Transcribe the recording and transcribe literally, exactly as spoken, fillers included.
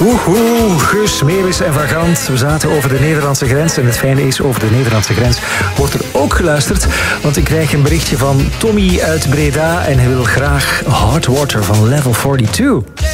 Oehoe, Guus, Meeuwis en Vagant. We zaten over de Nederlandse grens. En het fijne is, over de Nederlandse grens wordt er ook geluisterd. Want ik krijg een berichtje van Tommy uit Breda. En hij wil graag Hot Water van Level tweeënveertig.